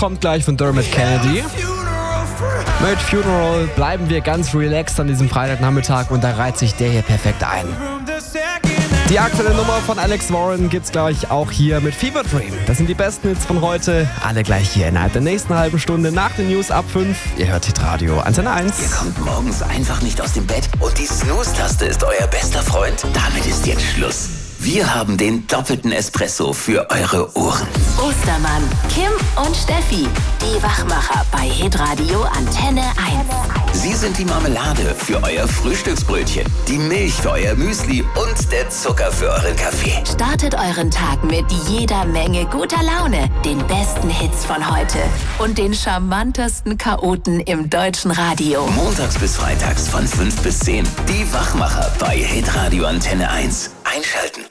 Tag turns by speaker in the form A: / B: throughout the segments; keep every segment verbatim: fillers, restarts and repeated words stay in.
A: kommt gleich von Dermot Kennedy. Mit Funeral bleiben wir ganz relaxed an diesem Freitagnachmittag und da reiht sich der hier perfekt ein. Die aktuelle Nummer von Alex Warren gibt's gleich auch hier mit Fever Dream. Das sind die besten Hits von heute. Alle gleich hier innerhalb der nächsten halben Stunde nach den News ab fünf. Ihr hört Hitradio Antenne eins.
B: Ihr kommt morgens einfach nicht aus dem Bett und die Snooze-Taste ist euer bester Freund? Damit ist jetzt Schluss. Wir haben den doppelten Espresso für eure Ohren.
C: Ostermann, Kim und Steffi, die Wachmacher bei Hitradio Antenne eins.
B: Sie sind die Marmelade für euer Frühstücksbrötchen, die Milch für euer Müsli und der Zucker für euren Kaffee.
C: Startet euren Tag mit jeder Menge guter Laune, den besten Hits von heute und den charmantesten Chaoten im deutschen Radio.
B: Montags bis freitags von fünf bis zehn. Die Wachmacher bei Hitradio Antenne eins. Einschalten.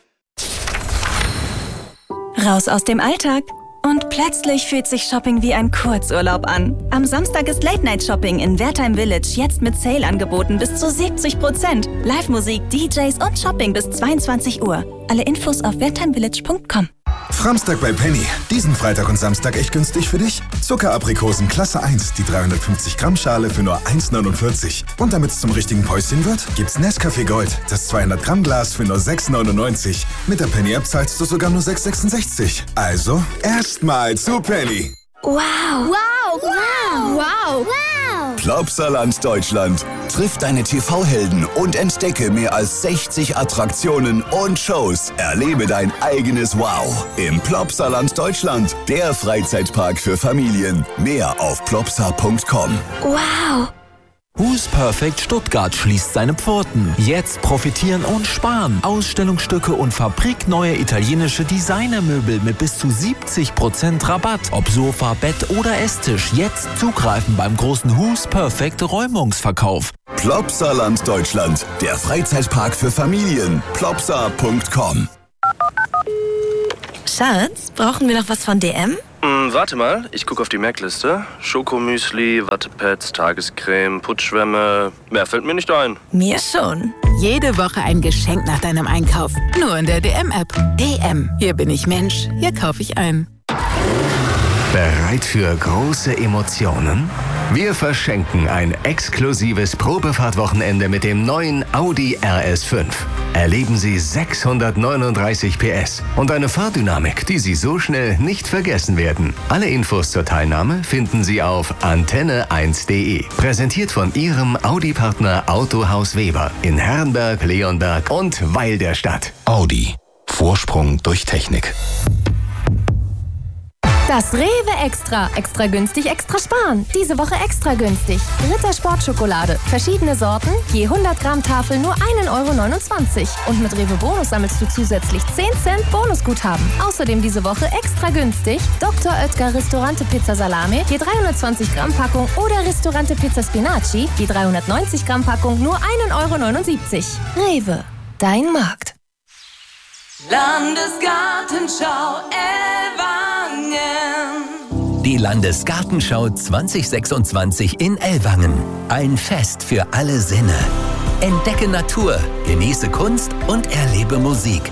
D: Raus aus dem Alltag. Und plötzlich fühlt sich Shopping wie ein Kurzurlaub an. Am Samstag ist Late-Night-Shopping in Wertheim Village jetzt mit Sale-Angeboten bis zu siebzig Prozent. Live-Musik, D Js und Shopping bis zweiundzwanzig Uhr. Alle Infos auf wertheimvillage punkt com.
E: Framstag bei Penny. Diesen Freitag und Samstag echt günstig für dich. Zuckeraprikosen Klasse eins, die dreihundertfünfzig Gramm Schale für nur eins neunundvierzig. Und damit es zum richtigen Päuschen wird, gibt's Nescafé Gold, das zweihundert Gramm Glas für nur sechs neunundneunzig. Mit der Penny-App zahlst du sogar nur sechs sechsundsechzig. Also, erstmal zu Penny.
D: Wow!
F: Wow! Wow! Wow! Wow!
G: Plopsaland Deutschland. Triff deine T V-Helden und entdecke mehr als sechzig Attraktionen und Shows. Erlebe dein eigenes Wow im Plopsaland Deutschland, der Freizeitpark für Familien. Mehr auf plopsa punkt com.
D: Wow!
H: Who's Perfect Stuttgart schließt seine Pforten. Jetzt profitieren und sparen. Ausstellungsstücke und fabrikneue italienische Designermöbel mit bis zu siebzig Prozent Rabatt. Ob Sofa, Bett oder Esstisch. Jetzt zugreifen beim großen Who's Perfect Räumungsverkauf.
G: Plopsaland Deutschland, der Freizeitpark für Familien. plopsa punkt com.
D: Schatz, brauchen wir noch was von D M?
I: Hm, warte mal, ich gucke auf die Merkliste. Schokomüsli, Wattepads, Tagescreme, Putzschwämme. Mehr fällt mir nicht ein.
D: Mir schon.
J: Jede Woche ein Geschenk nach deinem Einkauf. Nur in der D M-App. D M. Hier bin ich Mensch. Hier kaufe ich ein.
K: Bereit für große Emotionen? Wir verschenken ein exklusives Probefahrtwochenende mit dem neuen Audi R S fünf. Erleben Sie sechshundertneununddreißig P S und eine Fahrdynamik, die Sie so schnell nicht vergessen werden. Alle Infos zur Teilnahme finden Sie auf antenne eins punkt de. Präsentiert von Ihrem Audi-Partner Autohaus Weber in Herrenberg, Leonberg und Weil der Stadt.
L: Audi. Vorsprung durch Technik.
M: Das Rewe Extra. Extra günstig, extra sparen. Diese Woche extra günstig. Ritter Sportschokolade. Verschiedene Sorten, je hundert Gramm Tafel nur ein Euro neunundzwanzig. Und mit Rewe Bonus sammelst du zusätzlich zehn Cent Bonusguthaben. Außerdem diese Woche extra günstig Doktor Oetker Ristorante Pizza Salame, je dreihundertzwanzig Gramm Packung oder Ristorante Pizza Spinaci, je dreihundertneunzig Gramm Packung nur ein Euro neunundsiebzig. Rewe, dein Markt.
N: Landesgartenschau Ellwangen.
O: Die Landesgartenschau zwanzig sechsundzwanzig in Ellwangen. Ein Fest für alle Sinne. Entdecke Natur, genieße Kunst und erlebe Musik.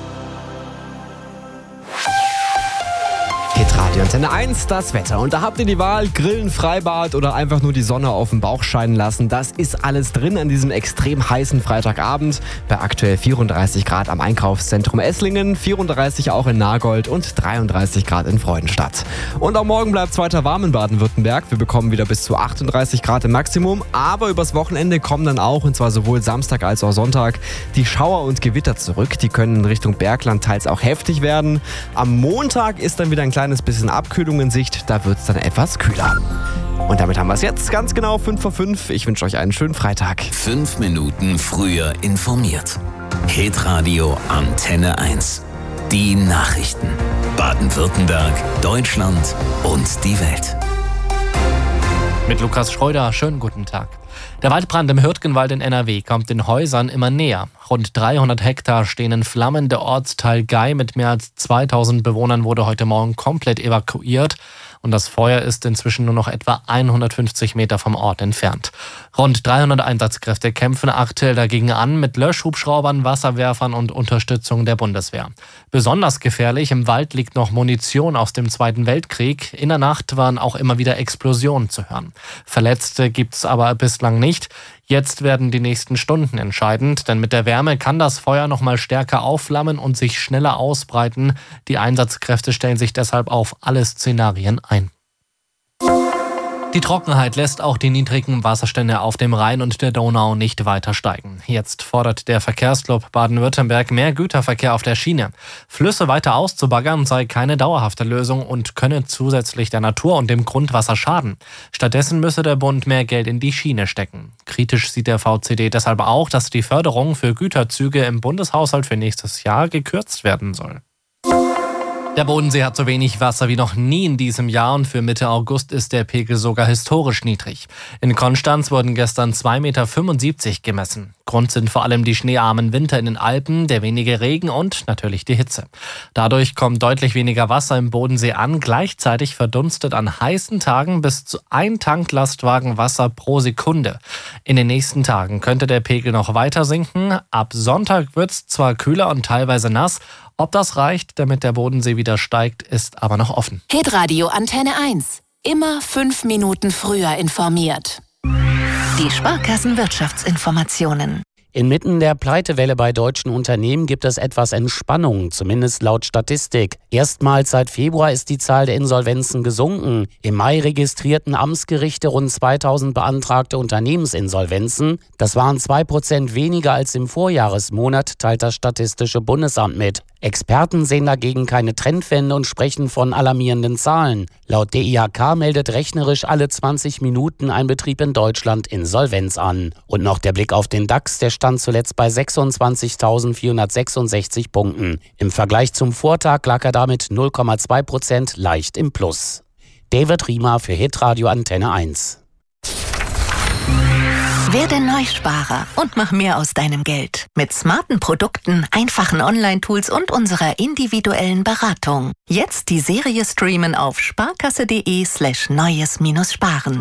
A: Hitradio Antenne eins, das Wetter. Und da habt ihr die Wahl, Grillen, Freibad oder einfach nur die Sonne auf dem Bauch scheinen lassen. Das ist alles drin an diesem extrem heißen Freitagabend. Bei aktuell vierunddreißig Grad am Einkaufszentrum Esslingen, vierunddreißig auch in Nagold und dreiunddreißig Grad in Freudenstadt. Und auch morgen bleibt es weiter warm in Baden-Württemberg. Wir bekommen wieder bis zu achtunddreißig Grad im Maximum. Aber übers Wochenende kommen dann auch, und zwar sowohl Samstag als auch Sonntag, die Schauer und Gewitter zurück. Die können in Richtung Bergland teils auch heftig werden. Am Montag ist dann wieder ein kleines bisschen Abkühlung in Sicht, da wird es dann etwas kühler. Und damit haben wir es jetzt ganz genau fünf vor fünf. Ich wünsche euch einen schönen Freitag.
B: Fünf Minuten früher informiert. Hitradio Antenne eins. Die Nachrichten. Baden-Württemberg, Deutschland und die Welt.
P: Mit Lukas Schreuder, schönen guten Tag. Der Waldbrand im Hürtgenwald in N R W kommt den Häusern immer näher. Rund dreihundert Hektar stehen in Flammen. Der Ortsteil Gei mit mehr als zweitausend Bewohnern wurde heute Morgen komplett evakuiert. und das Feuer ist inzwischen nur noch etwa hundertfünfzig Meter vom Ort entfernt. Rund dreihundert Einsatzkräfte kämpfen aktuell dagegen an mit Löschhubschraubern, Wasserwerfern und Unterstützung der Bundeswehr. Besonders gefährlich, im Wald liegt noch Munition aus dem Zweiten Weltkrieg. In der Nacht waren auch immer wieder Explosionen zu hören. Verletzte gibt es aber bislang nicht. Jetzt werden die nächsten Stunden entscheidend, denn mit der Wärme kann das Feuer noch mal stärker aufflammen und sich schneller ausbreiten. Die Einsatzkräfte stellen sich deshalb auf alle Szenarien ein. Die Trockenheit lässt auch die niedrigen Wasserstände auf dem Rhein und der Donau nicht weiter steigen. Jetzt fordert der Verkehrsclub Baden-Württemberg mehr Güterverkehr auf der Schiene. Flüsse weiter auszubaggern sei keine dauerhafte Lösung und könne zusätzlich der Natur und dem Grundwasser schaden. Stattdessen müsse der Bund mehr Geld in die Schiene stecken. Kritisch sieht der V C D deshalb auch, dass die Förderung für Güterzüge im Bundeshaushalt für nächstes Jahr gekürzt werden soll. Der Bodensee hat so wenig Wasser wie noch nie in diesem Jahr und für Mitte August ist der Pegel sogar historisch niedrig. In Konstanz wurden gestern zwei Komma fünfundsiebzig Meter gemessen. Grund sind vor allem die schneearmen Winter in den Alpen, der wenige Regen und natürlich die Hitze. Dadurch kommt deutlich weniger Wasser im Bodensee an. Gleichzeitig verdunstet an heißen Tagen bis zu ein Tanklastwagen Wasser pro Sekunde. In den nächsten Tagen könnte der Pegel noch weiter sinken. Ab Sonntag wird es zwar kühler und teilweise nass. Ob das reicht, damit der Bodensee wieder steigt, ist aber noch offen.
C: Hitradio Antenne eins. Immer fünf Minuten früher informiert. Die Sparkassen-Wirtschaftsinformationen.
Q: Inmitten der Pleitewelle bei deutschen Unternehmen gibt es etwas Entspannung, zumindest laut Statistik. Erstmals seit Februar ist die Zahl der Insolvenzen gesunken. Im Mai registrierten Amtsgerichte rund zweitausend beantragte Unternehmensinsolvenzen. Das waren zwei Prozent weniger als im Vorjahresmonat, teilt das Statistische Bundesamt mit. Experten sehen dagegen keine Trendwende und sprechen von alarmierenden Zahlen. Laut D I H K meldet rechnerisch alle zwanzig Minuten ein Betrieb in Deutschland Insolvenz an. Und noch der Blick auf den DAX, der stand zuletzt bei sechsundzwanzigtausendvierhundertsechsundsechzig Punkten. Im Vergleich zum Vortag lag er damit null Komma zwei Prozent leicht im Plus. David Riemer für Hitradio Antenne eins.
C: Werde Neusparer und mach mehr aus deinem Geld. Mit smarten Produkten, einfachen Online-Tools und unserer individuellen Beratung. Jetzt die Serie streamen auf sparkasse.de slash neues-sparen.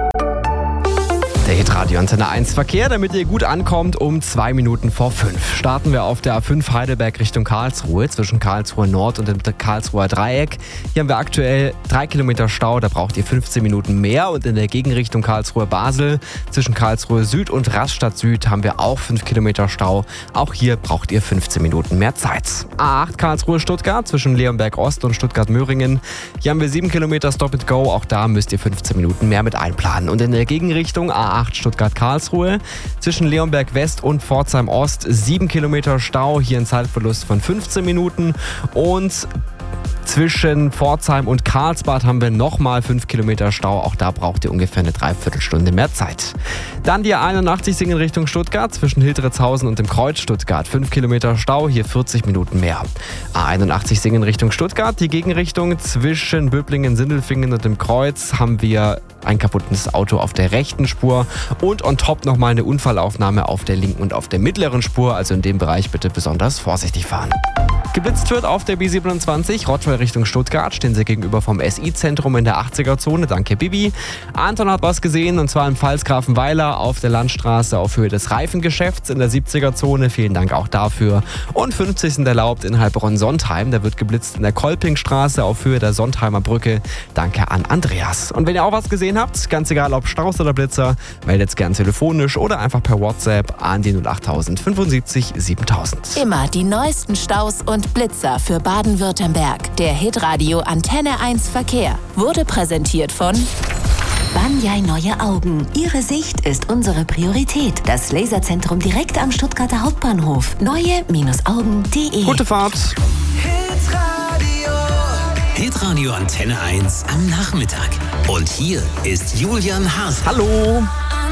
A: Der Hitradio Antenne eins Verkehr, damit ihr gut ankommt, um zwei Minuten vor fünf. Starten wir auf der A fünf Heidelberg Richtung Karlsruhe, zwischen Karlsruhe Nord und dem Karlsruher Dreieck. Hier haben wir aktuell drei Kilometer Stau, da braucht ihr fünfzehn Minuten mehr. Und in der Gegenrichtung Karlsruhe Basel, zwischen Karlsruhe Süd und Rastatt Süd haben wir auch fünf Kilometer Stau. Auch hier braucht ihr fünfzehn Minuten mehr Zeit. A acht Karlsruhe Stuttgart, zwischen Leonberg Ost und Stuttgart Möhringen. Hier haben wir sieben Kilometer Stop and Go, auch da müsst ihr fünfzehn Minuten mehr mit einplanen. Und in der Gegenrichtung A acht Stuttgart-Karlsruhe, zwischen Leonberg West und Pforzheim Ost sieben Kilometer Stau, hier ein Zeitverlust von fünfzehn Minuten. Und zwischen Pforzheim und Karlsbad haben wir nochmal fünf Kilometer Stau. Auch da braucht ihr ungefähr eine Dreiviertelstunde mehr Zeit. Dann die A einundachtzig Singen Richtung Stuttgart, zwischen Hildritzhausen und dem Kreuz Stuttgart. fünf Kilometer Stau, hier vierzig Minuten mehr. A einundachtzig Singen Richtung Stuttgart, die Gegenrichtung zwischen Böblingen, Sindelfingen und dem Kreuz haben wir ein kaputtes Auto auf der rechten Spur und on top nochmal eine Unfallaufnahme auf der linken und auf der mittleren Spur. Also in dem Bereich bitte besonders vorsichtig fahren. Geblitzt wird auf der B siebenundzwanzig, Rottweil Richtung Stuttgart, stehen sie gegenüber vom S I-Zentrum in der achtziger-Zone, danke Bibi. Anton hat was gesehen, und zwar im Pfalzgrafenweiler auf der Landstraße auf Höhe des Reifengeschäfts in der siebziger-Zone, vielen Dank auch dafür. Und fünfzig sind erlaubt in Heilbronn-Sontheim, da wird geblitzt in der Kolpingstraße auf Höhe der Sontheimer Brücke, danke an Andreas. Und wenn ihr auch was gesehen habt, ganz egal ob Staus oder Blitzer, meldet gern telefonisch oder einfach per WhatsApp an die null achttausend fünfundsiebzig siebentausend.
C: Immer die neuesten Staus und Blitzer für Baden-Württemberg. Der Hitradio Antenne eins Verkehr wurde präsentiert von Banyai Neue Augen. Ihre Sicht ist unsere Priorität. Das Laserzentrum direkt am Stuttgarter Hauptbahnhof. neue-augen punkt de.
A: Gute Fahrt.
O: Hitradio. Hitradio Antenne eins am Nachmittag. Und hier ist Julian Haas.
A: Hallo.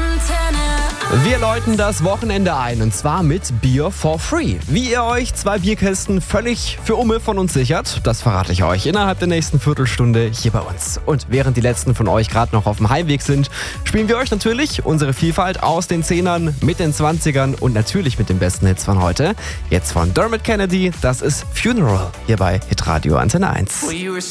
A: Wir läuten das Wochenende ein, und zwar mit Beer for Free. Wie ihr euch zwei Bierkästen völlig für Umme von uns sichert, das verrate ich euch innerhalb der nächsten Viertelstunde hier bei uns. Und während die letzten von euch gerade noch auf dem Heimweg sind, spielen wir euch natürlich unsere Vielfalt aus den Zehnern, mit den Zwanzigern und natürlich mit den besten Hits von heute. Jetzt von Dermot Kennedy, das ist Funeral, hier bei Hitradio Antenne eins.
N: Well,